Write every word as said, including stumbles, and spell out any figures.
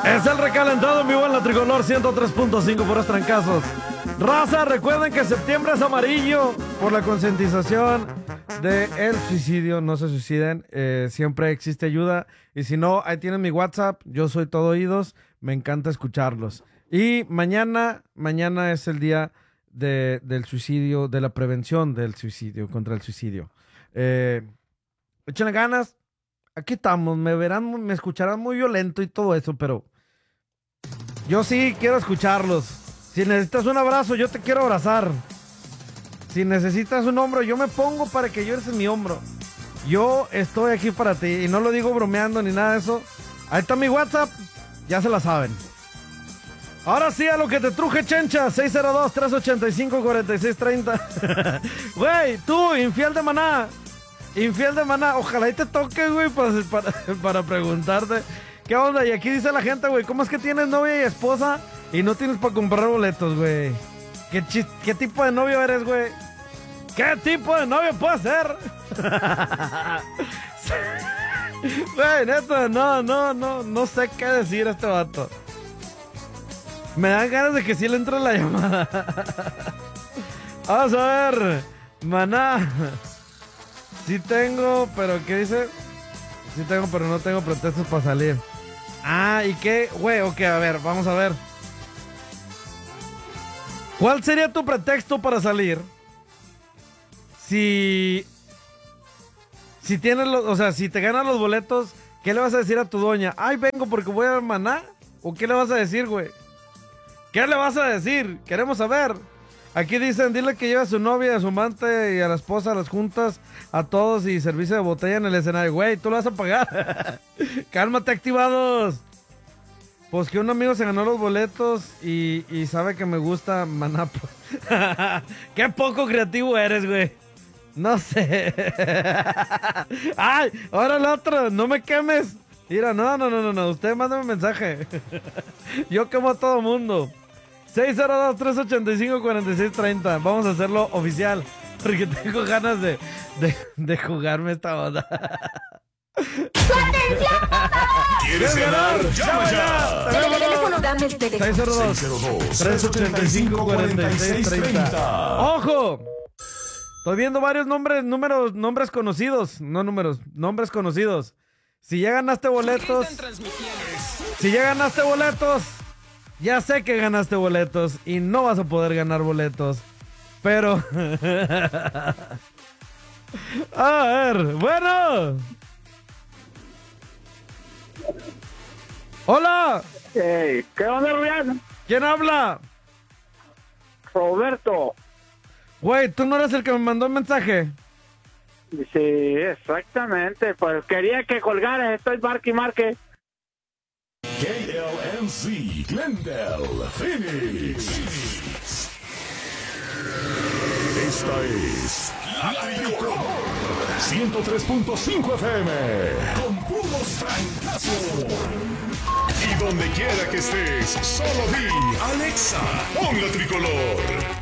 Es el recalentado en vivo en la Tricolor ciento tres punto cinco por trancazos. Raza, recuerden que septiembre es amarillo por la concientización del suicidio. No se suiciden, eh, siempre existe ayuda. Y si no, ahí tienen mi WhatsApp. Yo soy todo oídos, me encanta escucharlos. Y mañana, mañana es el día de, del suicidio, de la prevención del suicidio, contra el suicidio. Eh, échenle ganas. Aquí estamos, me verán, me escucharán muy violento y todo eso, pero yo sí quiero escucharlos. Si necesitas un abrazo, yo te quiero abrazar. Si necesitas un hombro, yo me pongo para que llores en mi hombro. Yo estoy aquí para ti y no lo digo bromeando ni nada de eso. Ahí está mi WhatsApp, ya se la saben. Ahora sí, a lo que te truje, chencha. seis cero dos, tres ocho cinco, cuatro seis tres cero. Güey, tú, infiel de Maná. Infiel de Maná, ojalá y te toque, güey, para, para, para preguntarte ¿qué onda? Y aquí dice la gente, güey, ¿cómo es que tienes novia y esposa y no tienes para comprar boletos, güey? ¿Qué, ¿Qué tipo de novio eres, güey? ¿Qué tipo de novio puedo ser? Güey, neta, no, no, no, no sé qué decir a este vato. Me dan ganas de que sí le entre la llamada. Vamos a ver, Maná. Sí tengo, pero ¿qué dice? Sí tengo, pero no tengo pretextos para salir. Ah, ¿y qué? Güey, ok, a ver, vamos a ver. ¿Cuál sería tu pretexto para salir? Si... Si tienes los... O sea, si te ganan los boletos, ¿qué le vas a decir a tu doña? Ay, vengo porque voy a Maná. ¿O qué le vas a decir, güey? ¿Qué le vas a decir? Queremos saber. Aquí dicen, dile que lleve a su novia, a su amante y a la esposa a las juntas, a todos y servicio de botella en el escenario. Güey, tú lo vas a pagar. Cálmate, activados. Pues que un amigo se ganó los boletos y, y sabe que me gusta Maná. Qué poco creativo eres, güey. No sé. Ay, ahora el otro, no me quemes. Mira, no, no, no, no, no. Usted mándame un mensaje. Yo quemo a todo mundo. seis cero dos, tres ocho cinco, cuatro seis tres cero. Vamos a hacerlo oficial. Porque tengo ganas de, de, de jugarme esta onda. ¿Quieres ganar? ¡Llama ya! Teléfono, dame el teléfono. seis cero dos, tres ocho cinco, cuatro seis tres cero. ¡Ojo! Estoy viendo varios nombres, números, nombres conocidos. No números, nombres conocidos. Si ya ganaste boletos. Si ya ganaste boletos. Ya sé que ganaste boletos y no vas a poder ganar boletos. Pero... a ver, bueno. Hola. Hey, ¿qué onda, Rubén? ¿Quién habla? Roberto. Güey, ¿tú no eres el que me mandó un mensaje? Sí, exactamente. Pues quería que colgaras. Estoy marque y marque. K L M C, Glendale, Phoenix. Esta es la Tricolor ciento tres punto cinco F M con puros trancazos. Y donde quiera que estés, solo di Alexa, pon la Tricolor.